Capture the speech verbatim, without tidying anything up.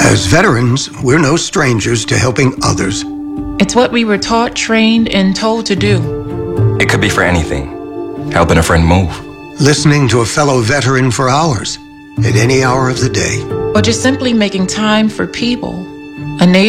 As veterans, we're no strangers to helping others. It's what we were taught, trained, and told to do. It could be for anything. Helping a friend move. Listening to a fellow veteran for hours, at any hour of the day. Or just simply making time for people. A neighbor